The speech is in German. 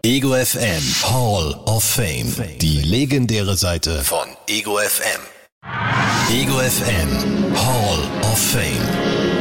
Ego FM Hall of Fame. Die legendäre Seite von Ego FM. Ego FM Hall of Fame.